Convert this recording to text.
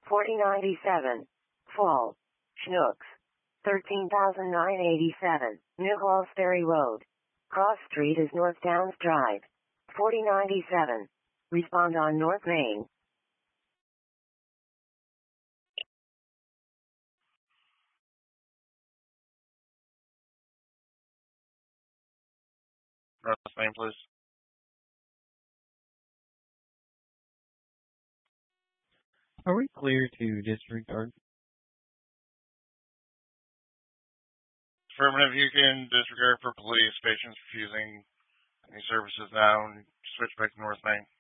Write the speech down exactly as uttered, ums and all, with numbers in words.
forty ninety-seven. Fall. Chnooks. thirteen thousand nine hundred eighty-seven. New Halls Ferry Road. Cross Street is North Downs Drive. forty ninety-seven. Respond on North Main. North Main, please. Are we clear to disregard? Affirmative, you can disregard for police. Patients refusing any services now and switch back to North Main.